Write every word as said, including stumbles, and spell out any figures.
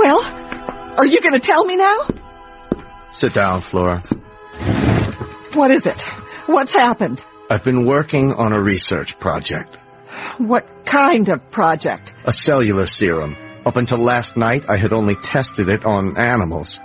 Well, are you going to tell me now? Sit down, Flora. What is it? What's happened? I've been working on a research project. What kind of project? A cellular serum. Up until last night, I had only tested it on animals.